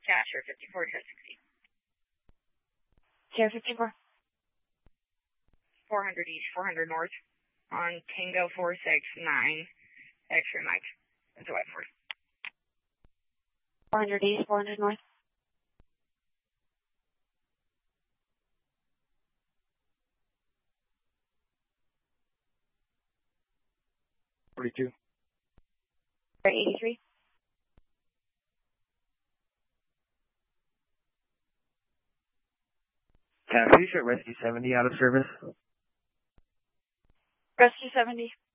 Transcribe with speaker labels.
Speaker 1: Sierra 54 to 60.
Speaker 2: Sierra 54.
Speaker 1: 400 east, 400 north on Tango 469, X-ray Mike. That's a white Ford.
Speaker 2: 400 east, 400 north.
Speaker 3: $42.
Speaker 2: 83.
Speaker 3: Can I please get Rescue 70 out of service?
Speaker 2: Rescue 70.